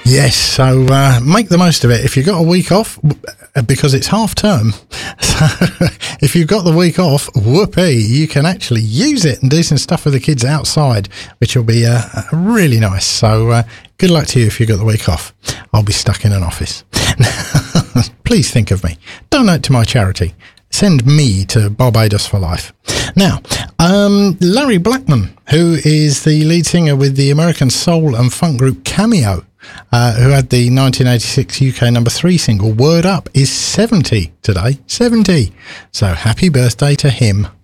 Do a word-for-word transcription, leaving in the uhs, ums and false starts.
Yes, so uh, make the most of it. If you've got a week off, because it's half term, so if you've got the week off, whoopee, you can actually use it and do some stuff with the kids outside, which will be uh, really nice. So uh, good luck to you if you've got the week off. I'll be stuck in an office. Please think of me. Donate to my charity. Send me to Barbados for life. Now, um, Larry Blackman, who is the lead singer with the American soul and funk group Cameo, uh, who had the nineteen eighty-six U K number three single Word Up, is seventy today. seventy. So happy birthday to him.